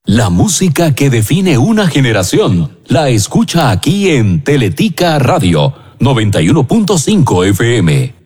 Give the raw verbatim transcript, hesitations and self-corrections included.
La música que define una generación la escucha aquí en Teletica Radio noventa y uno punto cinco F M.